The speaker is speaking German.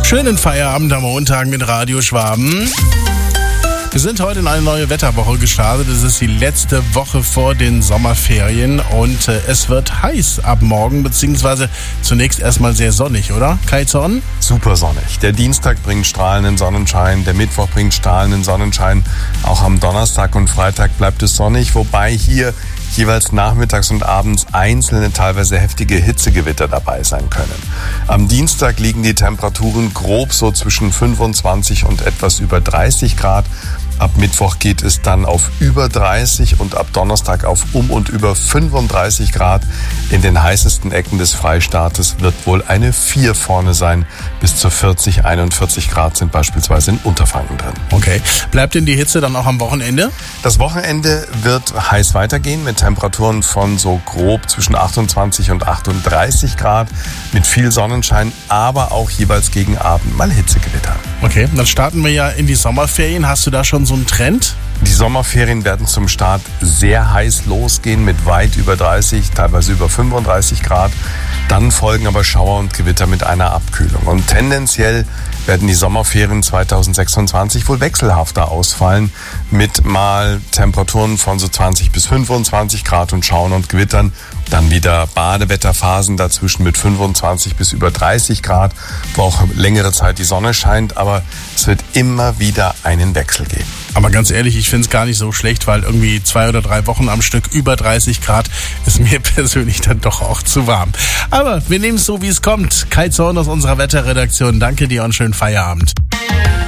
Schönen Feierabend am Montag mit Radio Schwaben. Wir sind heute in eine neue Wetterwoche gestartet. Es ist die letzte Woche vor den Sommerferien und es wird heiß ab morgen, beziehungsweise zunächst erstmal sehr sonnig, oder? Kai Zorn? Super sonnig. Der Dienstag bringt strahlenden Sonnenschein, der Mittwoch bringt strahlenden Sonnenschein. Auch am Donnerstag und Freitag bleibt es sonnig, wobei hier jeweils nachmittags und abends einzelne, teilweise heftige Hitzegewitter dabei sein können. Am Dienstag liegen die Temperaturen grob so zwischen 25 und etwas über 30 Grad. Ab Mittwoch geht es dann auf über 30 und ab Donnerstag auf und über 35 Grad. In den heißesten Ecken des Freistaates wird wohl eine 4 vorne sein. Bis zu 40, 41 Grad sind beispielsweise in Unterfranken drin. Okay. Bleibt denn die Hitze dann auch am Wochenende? Das Wochenende wird heiß weitergehen mit Temperaturen von so grob zwischen 28 und 38 Grad. Mit viel Sonnenschein, aber auch jeweils gegen Abend mal Hitzegewitter. Okay, dann starten wir ja in die Sommerferien. Hast du da schon so einen Trend? Die Sommerferien werden zum Start sehr heiß losgehen mit weit über 30, teilweise über 35 Grad. Dann folgen aber Schauer und Gewitter mit einer Abkühlung. Und tendenziell werden die Sommerferien 2026 wohl wechselhafter ausfallen mit mal Temperaturen von so 20 bis 25 Grad und Schauern und Gewittern. Dann wieder Badewetterphasen dazwischen mit 25 bis über 30 Grad, wo auch längere Zeit die Sonne scheint. Aber es wird immer wieder einen Wechsel geben. Aber ganz ehrlich, ich finde es gar nicht so schlecht, weil irgendwie 2 oder 3 Wochen am Stück über 30 Grad ist mir persönlich dann doch auch zu warm. Aber wir nehmen es so, wie es kommt. Kai Zorn aus unserer Wetterredaktion. Danke dir und schönen Feierabend.